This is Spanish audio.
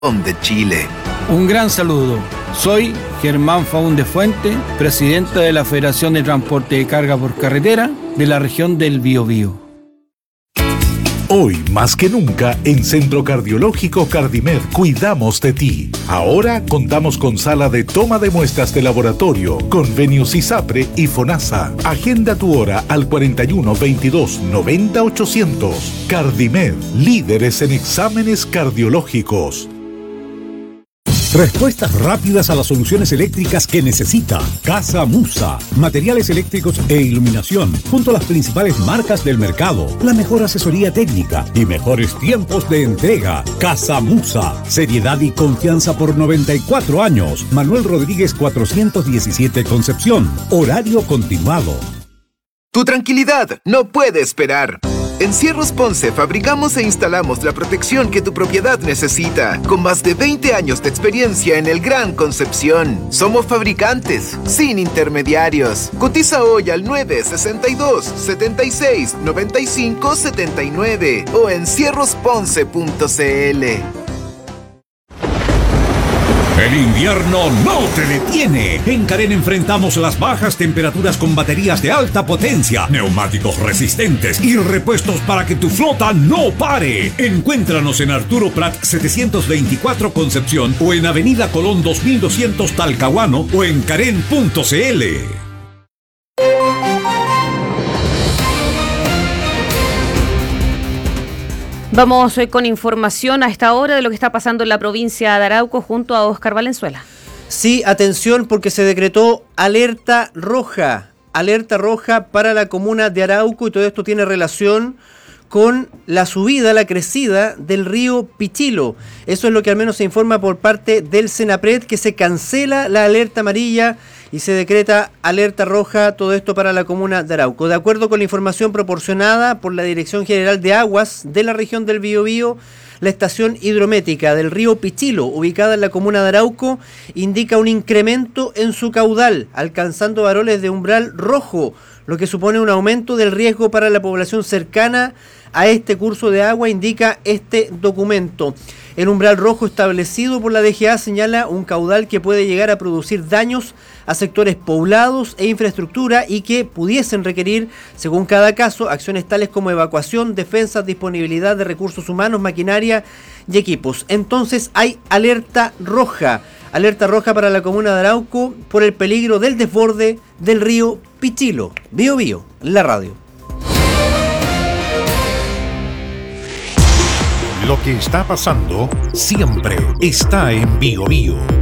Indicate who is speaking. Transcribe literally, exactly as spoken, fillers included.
Speaker 1: de Chile.
Speaker 2: Un gran saludo. Soy Germán Faúndez Fuente, presidente de la Federación de Transporte de Carga por Carretera de la región del Biobío.
Speaker 3: Hoy, más que nunca, en Centro Cardiológico Cardimed cuidamos de ti. Ahora contamos con sala de toma de muestras de laboratorio, convenios ISAPRE y FONASA. Agenda tu hora al cuarenta y uno, veintidós, noventa, ochocientos. Cardimed, líderes en exámenes cardiológicos.
Speaker 4: Respuestas rápidas a las soluciones eléctricas que necesita. Casa Musa. Materiales eléctricos e iluminación, junto a las principales marcas del mercado. La mejor asesoría técnica y mejores tiempos de entrega. Casa Musa. Seriedad y confianza por noventa y cuatro años. Manuel Rodríguez cuatrocientos diecisiete Concepción. Horario continuado.
Speaker 1: Tu tranquilidad no puede esperar. En Cierros Ponce fabricamos e instalamos la protección que tu propiedad necesita, con más de veinte años de experiencia en el Gran Concepción. Somos fabricantes, sin intermediarios. Cotiza hoy al nueve sesenta y dos, setenta y seis, noventa y cinco, setenta y nueve o en cierros ponce punto cl.
Speaker 5: El invierno no te detiene. En Carén enfrentamos las bajas temperaturas con baterías de alta potencia, neumáticos resistentes y repuestos para que tu flota no pare. Encuéntranos en Arturo Prat setecientos veinticuatro Concepción o en Avenida Colón dos mil doscientos Talcahuano o en carén punto cl.
Speaker 6: Vamos hoy con información a esta hora de lo que está pasando en la provincia de Arauco junto a Oscar Valenzuela.
Speaker 7: Sí, atención porque se decretó alerta roja, alerta roja para la comuna de Arauco y todo esto tiene relación con la subida, la crecida del río Pichilo. Eso es lo que al menos se informa por parte del Senapred, que se cancela la alerta amarilla y se decreta alerta roja, todo esto para la comuna de Arauco. De acuerdo con la información proporcionada por la Dirección General de Aguas de la región del Biobío, la estación hidrométrica del río Pichilo, ubicada en la comuna de Arauco, indica un incremento en su caudal, alcanzando valores de umbral rojo, lo que supone un aumento del riesgo para la población cercana a este curso de agua, indica este documento. El umbral rojo establecido por la D G A señala un caudal que puede llegar a producir daños a sectores poblados e infraestructura y que pudiesen requerir, según cada caso, acciones tales como evacuación, defensa, disponibilidad de recursos humanos, maquinaria y equipos. Entonces hay alerta roja, alerta roja para la comuna de Arauco por el peligro del desborde del río Pichilo. Bio Bio, la radio.
Speaker 3: Lo que está pasando siempre está en Bio Bio.